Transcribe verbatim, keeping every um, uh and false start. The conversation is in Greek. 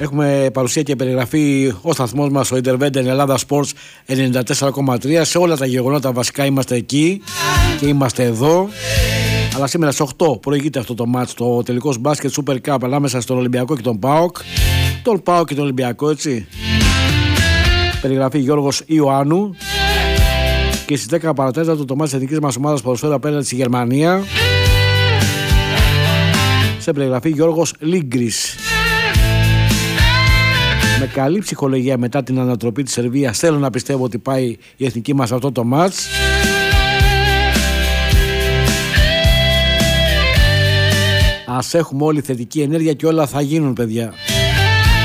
Έχουμε παρουσία και περιγραφή ο σταθμός μας, ο Interventen Ελλάδα Sports ενενήντα τέσσερα κόμμα τρία. Σε όλα τα γεγονότα βασικά είμαστε εκεί και είμαστε εδώ. Αλλά σήμερα στις οκτώ προηγείται αυτό το μάτς, το τελικός μπάσκετ Super Cup ανάμεσα στον Ολυμπιακό και τον ΠΑΟΚ. Τον ΠΑΟΚ και τον Ολυμπιακό, έτσι. Περιγραφή Γιώργος Ιωάννου. Και στις δέκα παρατέταρτο το μάτς της εθνικής μας ομάδας ποδοσφαίρου απέναντι στη Γερμανία. Σε περιγραφή Γιώργος Λίγκρης. Με καλή ψυχολογία μετά την ανατροπή της Σερβίας θέλω να πιστεύω ότι πάει η εθνική μας αυτό το μάτς. Ας έχουμε όλη θετική ενέργεια και όλα θα γίνουν, παιδιά.